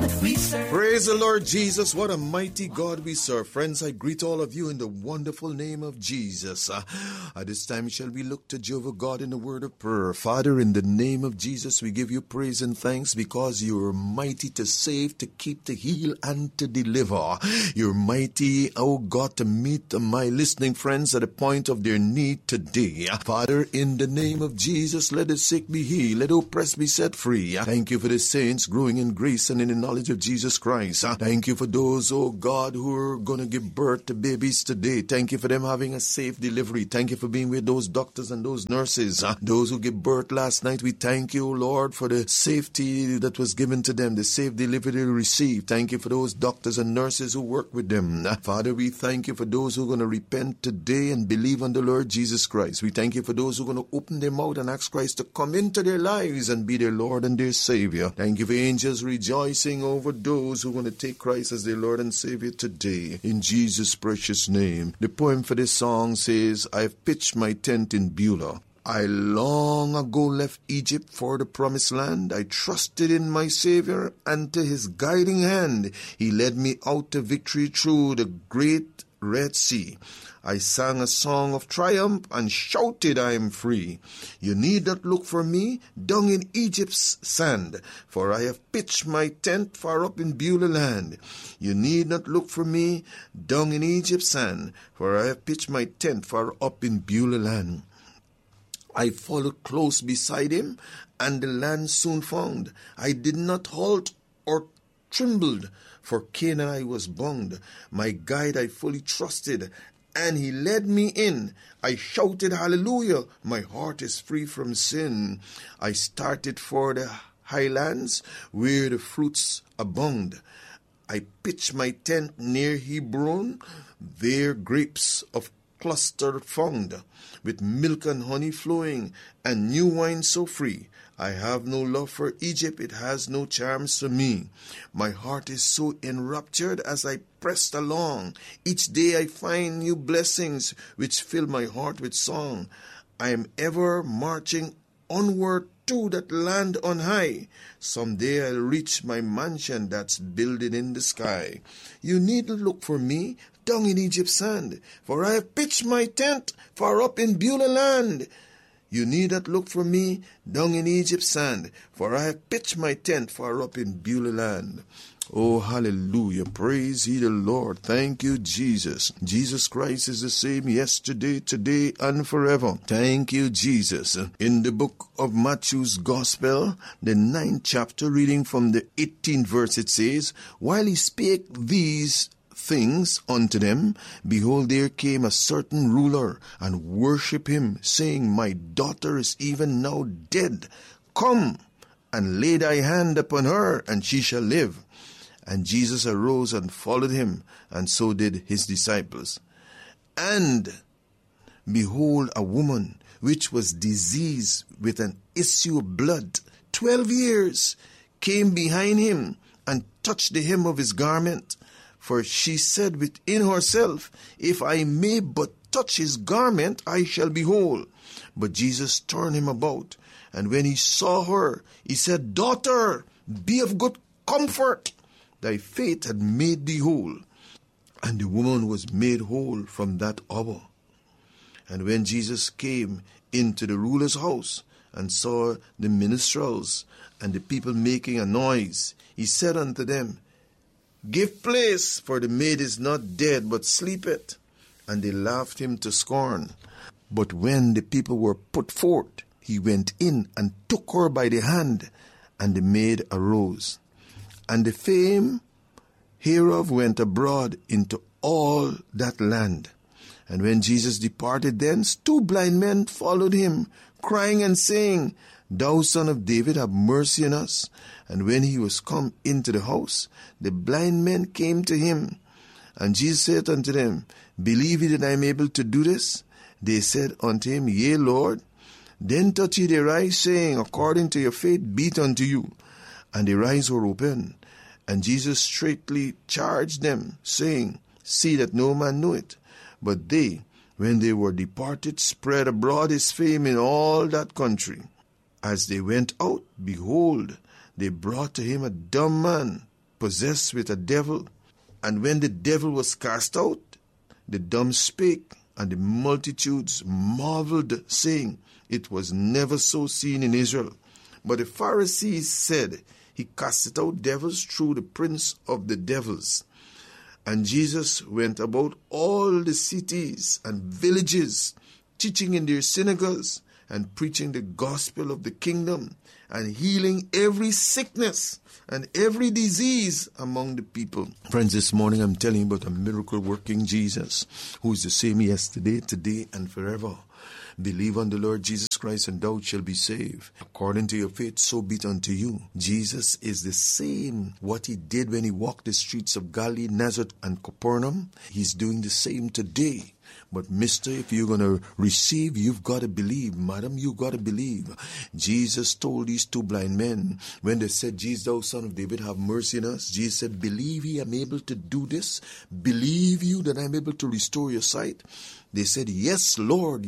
God we serve. Praise the Lord Jesus. What a mighty God we serve. Friends, I greet all of you in the wonderful name of Jesus. At this time shall we look to Jehovah God in the word of prayer. Father, in the name of Jesus, we give you praise and thanks because you are mighty to save, to keep, to heal, and to deliver. You're mighty, oh God, to meet my listening friends at the point of their need today. Father, in the name of Jesus, let the sick be healed, let the oppressed be set free. Thank you for the saints growing in grace and in the knowledge of Jesus Christ. Thank you for those, oh God, who are going to give birth to babies today. Thank you for them having a safe delivery. Thank you for being with those doctors and those nurses. Those who gave birth last night, we thank you, Lord, for the safety that was given to them, the safe delivery they received. Thank you for those doctors and nurses who work with them. Father, we thank you for those who are going to repent today and believe on the Lord Jesus Christ. We thank you for those who are going to open their mouth and ask Christ to come into their lives and be their Lord and their Savior. Thank you for angels rejoicing over those who are going to take Christ as their Lord and Savior today. In Jesus' precious name. The poem for this song says, I've pitched my tent in Beulah. I long ago left Egypt for the promised land. I trusted in my Savior and to his guiding hand. He led me out to victory through the great Red Sea. I sang a song of triumph and shouted, I am free. You need not look for me down in Egypt's sand, for I have pitched my tent far up in Beulah land. You need not look for me down in Egypt's sand, for I have pitched my tent far up in Beulah land. I followed close beside him, and the land soon found. I did not halt or trembled, for Canaan I was bound. My guide I fully trusted, and he led me in. I shouted hallelujah, my heart is free from sin. I started for the highlands where the fruits abound. I pitched my tent near Hebron, there grapes of cluster found, with milk and honey flowing, and new wine so free. I have no love for Egypt, it has no charms for me. My heart is so enraptured as I pressed along. Each day I find new blessings which fill my heart with song. I am ever marching onward to that land on high. Someday I'll reach my mansion that's building in the sky. You needn't look for me down in Egypt's sand, for I have pitched my tent far up in Beulah land. You need not look for me down in Egypt's sand, for I have pitched my tent far up in Beulah land. Oh, hallelujah. Praise ye the Lord. Thank you, Jesus. Jesus Christ is the same yesterday, today, and forever. Thank you, Jesus. In the book of Matthew's Gospel, the 9th chapter, reading from the 18th verse, it says, While he spake these things unto them, behold, there came a certain ruler and worshipped him, saying, My daughter is even now dead. Come and lay thy hand upon her, and she shall live. And Jesus arose and followed him, and so did his disciples. And behold, a woman which was diseased with an issue of blood 12 years came behind him and touched the hem of his garment. For she said within herself, If I may but touch his garment, I shall be whole. But Jesus turned him about, and when he saw her, he said, Daughter, be of good comfort. Thy faith had made thee whole. And the woman was made whole from that hour. And when Jesus came into the ruler's house and saw the minstrels and the people making a noise, he said unto them, Give place, for the maid is not dead, but sleepeth. And they laughed him to scorn. But when the people were put forth, he went in and took her by the hand, and the maid arose. And the fame hereof went abroad into all that land. And when Jesus departed thence, 2 blind men followed him, crying and saying, Thou son of David, have mercy on us. And when he was come into the house, the blind men came to him. And Jesus said unto them, Believe ye that I am able to do this? They said unto him, Yea, Lord. Then touched he their eyes, saying, According to your faith be it unto you. And their eyes were open. And Jesus straitly charged them, saying, See that no man know it. But they, when they were departed, spread abroad his fame in all that country. As they went out, behold, they brought to him a dumb man, possessed with a devil. And when the devil was cast out, the dumb spake, and the multitudes marveled, saying, It was never so seen in Israel. But the Pharisees said, He casteth out devils through the prince of the devils. And Jesus went about all the cities and villages, teaching in their synagogues, and preaching the gospel of the kingdom, and healing every sickness and every disease among the people. Friends, this morning I'm telling you about a miracle-working Jesus, who is the same yesterday, today, and forever. Believe on the Lord Jesus Christ, and thou shalt be saved. According to your faith, so be it unto you. Jesus is the same. What he did when he walked the streets of Galilee, Nazareth, and Capernaum, he's doing the same today. But mister, if you're going to receive, you've got to believe. Madam, you've got to believe. Jesus told these two blind men, when they said, Jesus, thou son of David, have mercy on us. Jesus said, believe ye I'm able to do this? Believe you that I'm able to restore your sight? They said, yes, Lord,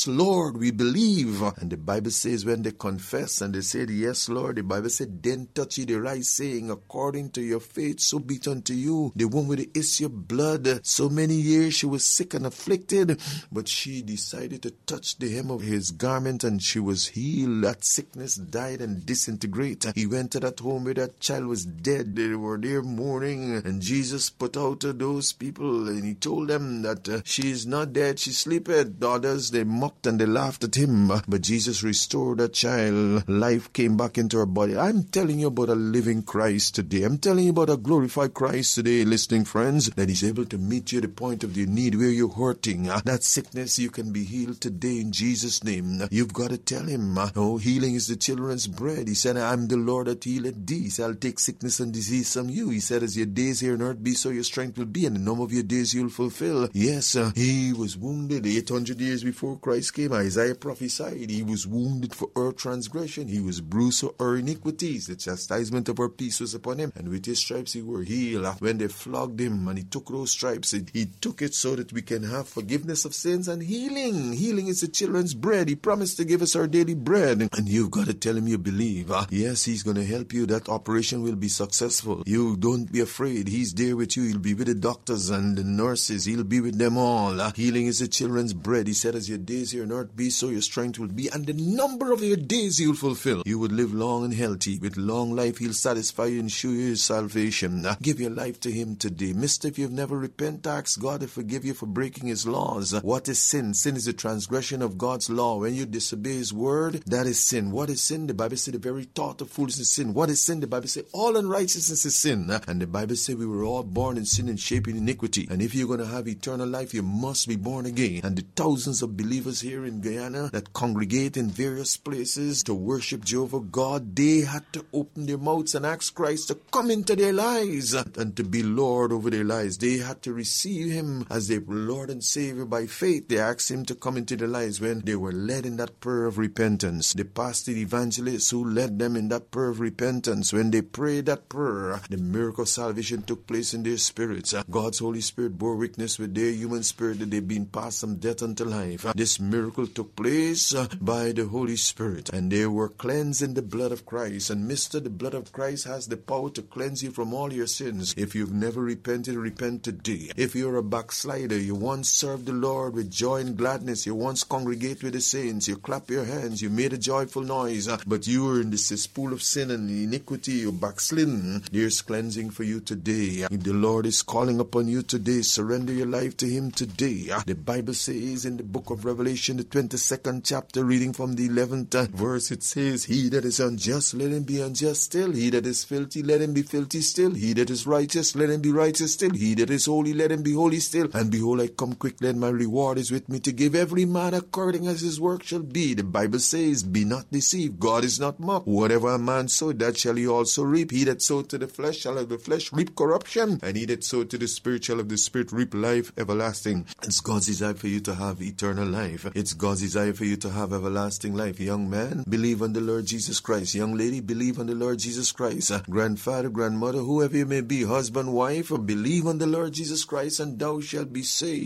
we believe. And the Bible says when they confessed and they said, yes, Lord, the Bible said, then touch ye their eyes, saying, according to your faith, so be it unto you. The one with the issue of blood, so many years she was sick and afflicted, but she decided to touch the hem of his garment and she was healed. That sickness died and disintegrated. He went to that home where that child was dead. They were there mourning, and Jesus put out to those people and he told them that she is not dead. She sleepeth. The others, they mocked and they laughed at him. But Jesus restored that child. Life came back into her body. I'm telling you about a living Christ today. I'm telling you about a glorified Christ today, listening friends, that is able to meet you at the point of your need where you're hurting. That sickness, you can be healed today in Jesus' name. You've got to tell him, oh, healing is the children's bread. He said, I'm the Lord that healeth thee. He said, I'll take sickness and disease from you. He said, as your days here on earth be, so your strength will be, and the number of your days you'll fulfill. Yes, he was wounded 800 years before Christ came. Isaiah prophesied, he was wounded for our transgression, he was bruised for our iniquities. The chastisement of our peace was upon him, and with his stripes he were healed. When they flogged him and he took those stripes, he took it so that we can have forgiveness of sins and healing. Healing is the children's bread. He promised to give us our daily bread, and you've got to tell him you believe. Yes, he's going to help you. That operation will be successful. You don't be afraid. He's there with you. He'll be with the doctors and the nurses. He'll be with them all. Healing is the children's bread. He said, as your days here on earth be, so your strength will be, and the number of your days you'll fulfill. You would live long and healthy. With long life, he'll satisfy you and show you his salvation. Give your life to him today. Mister, if you've never repented, ask God to forgive you for breaking his laws. What is sin? Sin is the transgression of God's law. When you disobey his word, that is sin. What is sin? The Bible says the very thought of foolishness is sin. What is sin? The Bible says all unrighteousness is sin. And the Bible says we were all born in sin and shaped in iniquity. And if you're going to have eternal life, you must be born again. And the thousands of believers here in Guyana that congregate in various places to worship Jehovah God, they had to open their mouths and ask Christ to come into their lives and to be Lord over their lives. They had to receive him as their Lord and Savior by faith. They asked him to come into their lives when they were led in that prayer of repentance. The pastor, the evangelist who led them in that prayer of repentance, when they prayed that prayer, the miracle of salvation took place in their spirits. God's Holy Spirit bore witness with their human spirit that they've been passed from death unto life. This miracle took place by the Holy Spirit, and they were cleansed in the blood of Christ. And mister, the blood of Christ has the power to cleanse you from all your sins. If you've never repented, repent today. If you're a backslider, you once served the Lord with joy and gladness, you once congregate with the saints, you clap your hands, you made a joyful noise, but you were in the cesspool of sin and iniquity, you backslidden, there's cleansing for you today. The Lord is calling upon you today. Surrender your life to him today. The Bible says in the book of Revelation, the 22nd chapter, reading from the 11th verse, it says, he that is unjust, let him be unjust still. He that is filthy, let him be filthy still. He that is righteous, let him be righteous still. He that is holy, let him be holy still. And behold, I come quickly, and my reward is with me to give every man according as his work shall be. The Bible says, be not deceived. God is not mocked. Whatever a man soweth, that shall he also reap. He that soweth to the flesh shall of the flesh reap corruption, and he that soweth to the Spirit shall of the Spirit reap life everlasting. It's God's desire for you to have eternal life. It's God's desire for you to have everlasting life. Young man, believe on the Lord Jesus Christ. Young lady, believe on the Lord Jesus Christ. Grandfather, grandmother, whoever you may be, husband, wife, believe on the Lord Jesus Christ, and thou shalt be saved.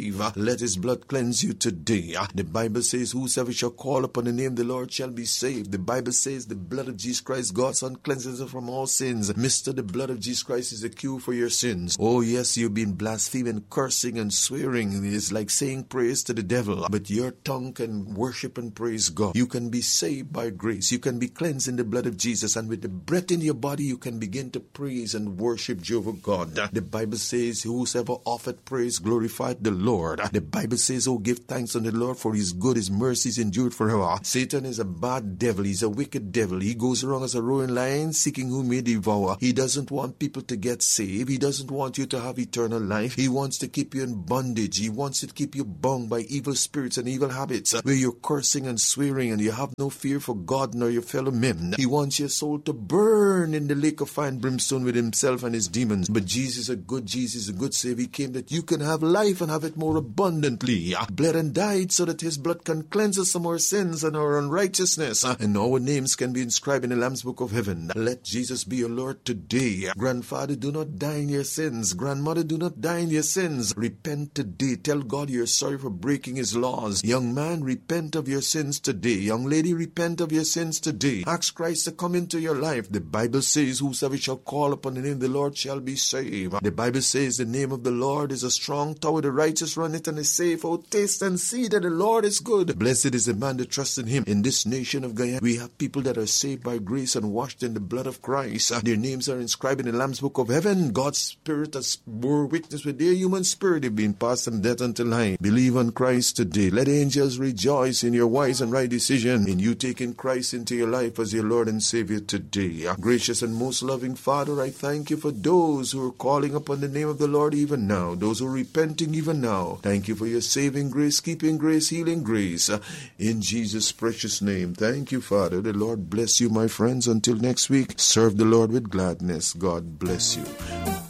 Let his blood cleanse you today. The Bible says, whosoever shall call upon the name of the Lord shall be saved. The Bible says the blood of Jesus Christ, God's Son, cleanses us from all sins. Mister, the blood of Jesus Christ is a cure for your sins. Oh yes, you've been blaspheming, cursing and swearing. It's like saying praise to the devil. But your tongue can worship and praise God. You can be saved by grace. You can be cleansed in the blood of Jesus. And with the breath in your body, you can begin to praise and worship Jehovah God. The Bible says, whosoever offered praise glorified the Lord. The Bible says, oh, give thanks unto the Lord, for his good, his mercies endured forever. Satan is a bad devil. He's a wicked devil. He goes around as a roaring lion, seeking whom he may devour. He doesn't want people to get saved. He doesn't want you to have eternal life. He wants to keep you in bondage. He wants to keep you bound by evil spirits and evil habits, where you're cursing and swearing and you have no fear for God nor your fellow men. He wants your soul to burn in the lake of fire and brimstone with himself and his demons. But Jesus, a good Savior, he came that you can have life and have it more abundantly. Bled and died so that his blood can cleanse us from our sins and our unrighteousness, and our names can be inscribed in the Lamb's Book of Heaven. Let Jesus be your Lord today. Grandfather, do not die in your sins. Grandmother, do not die in your sins. Repent today. Tell God you're sorry for breaking his laws. Young man, repent of your sins today. Young lady, repent of your sins today. Ask Christ to come into your life. The Bible says, whosoever shall call upon the name of the Lord shall be saved. The Bible says the name of the Lord is a strong tower. The righteous run it and is safe. Oh, taste and see that the Lord is good. Blessed is the man that trusts in him. In this nation of Guyana, we have people that are saved by grace and washed in the blood of Christ. Their names are inscribed in the Lamb's Book of Heaven. God's Spirit has bore witness with their human spirit. They've been passed from death unto life. Believe on Christ today. Let angels rejoice in your wise and right decision, in you taking Christ into your life as your Lord and Savior today. Gracious and most loving Father, I thank you for those who are calling upon the name of the Lord even now, those who are repenting even now. Thank you for your saving grace, keeping grace, healing grace. In Jesus' precious name. Thank you, Father. The Lord bless you, my friends. Until next week, serve the Lord with gladness. God bless you.